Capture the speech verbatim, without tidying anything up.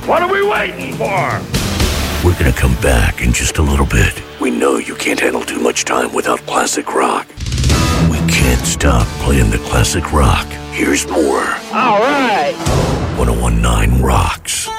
What are we waiting for? We're gonna come back in just a little bit. We know you can't handle too much time without classic rock. We can't stop playing the classic rock. Here's more. All right. ten nineteen Rocks.